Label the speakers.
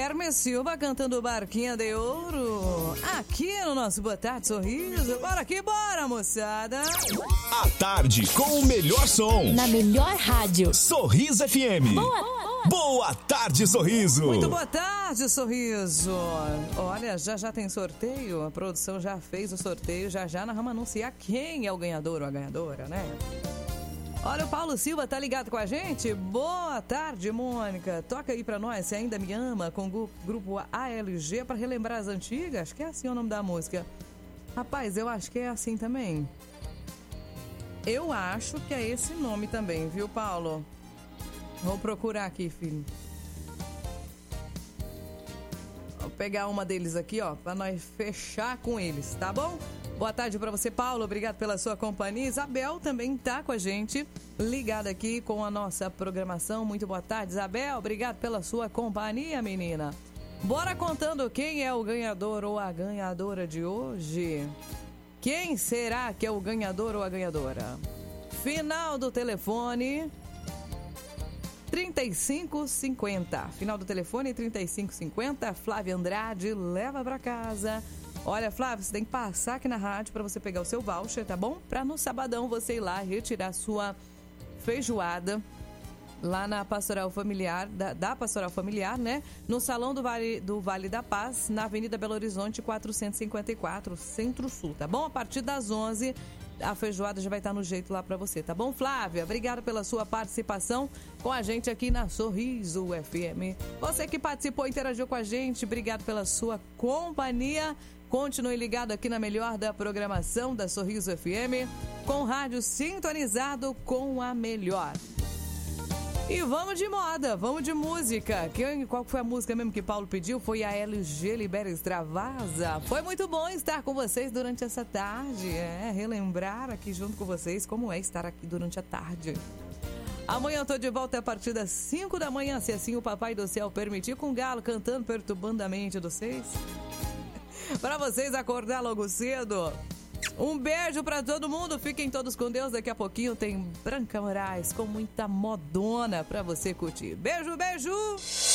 Speaker 1: Hermes Silva cantando Barquinha de Ouro. Aqui no nosso Boa Tarde Sorriso. Bora que bora, moçada.
Speaker 2: À tarde com o melhor som.
Speaker 3: Na melhor rádio.
Speaker 2: Sorriso FM. Boa tarde, Sorriso.
Speaker 1: Muito boa tarde, Sorriso. Olha, já tem sorteio. A produção já fez o sorteio. Já nós vamos anunciar quem é o ganhador ou a ganhadora, né? Olha, o Paulo Silva tá ligado com a gente. Boa tarde, Mônica. Toca aí pra nós, Se Ainda Me Ama, com o grupo ALG, pra relembrar as antigas. Acho que é assim o nome da música. Rapaz, eu acho que é assim também. Eu acho que é esse nome também, viu, Paulo? Vou procurar aqui, filho. Vou pegar uma deles aqui, ó, pra nós fechar com eles, tá bom? Boa tarde pra você, Paulo. Obrigado pela sua companhia. Isabel também tá com a gente, ligada aqui com a nossa programação. Muito boa tarde, Isabel. Obrigado pela sua companhia, menina. Bora contando quem é o ganhador ou a ganhadora de hoje. Quem será que é o ganhador ou a ganhadora? Final do telefone 3550. Final do telefone 3550. Flávia Andrade leva pra casa. Olha, Flávia, você tem que passar aqui na rádio para você pegar o seu voucher, tá bom? Para no sabadão você ir lá retirar sua feijoada lá na Pastoral Familiar, da Pastoral Familiar, né? No Salão do Vale da Paz, na Avenida Belo Horizonte 454, Centro-Sul, tá bom? A partir das 11, a feijoada já vai estar no jeito lá para você, tá bom, Flávia? Obrigada pela sua participação com a gente aqui na Sorriso FM. Você que participou, interagiu com a gente, obrigado pela sua companhia. Continue ligado aqui na melhor da programação da Sorriso FM, com rádio sintonizado com a melhor. E vamos de moda, vamos de música. Qual foi a música mesmo que Paulo pediu? Foi a LG Libera Extravasa. Foi muito bom estar com vocês durante essa tarde. Relembrar aqui junto com vocês como é estar aqui durante a tarde. Amanhã eu tô de volta a partir das 5 da manhã, se assim o Papai do Céu permitir, com o Galo cantando perturbando a mente de vocês. Para vocês acordar logo cedo. Um beijo para todo mundo. Fiquem todos com Deus. Daqui a pouquinho tem Branca Moraes com muita modona para você curtir. Beijo, beijo!